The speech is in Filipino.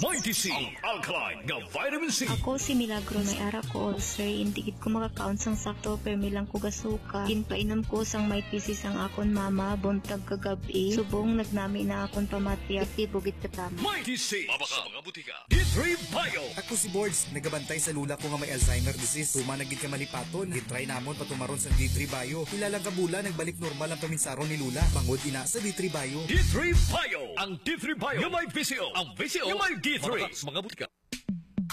Mighty C, ang alkaline nga vitamin C. Ako si Milagro, may ara ko ulcer, hindi gid ko makakaon sang sakto pero milang ko gasuka. Ginpainom ko sang may pisis ang akon mama buntag kagabi. Subong nagnami na akon pamatya, tibugit katama. Mighty C, mabaka mga butika. D3 Bio. Ako si Boards, nagabantay sa lula ko nga may Alzheimer disease. Tuma nagid ka malipaton, gitry namon patumaron sa D3 Bio. Ilang kabula nagbalik normal ang paminsaron ni lula. Bangod ina sa D3 Bio. D3 Bio, ang D3 Bio nga may VCO, ang VCO nga may D3. Mga butika.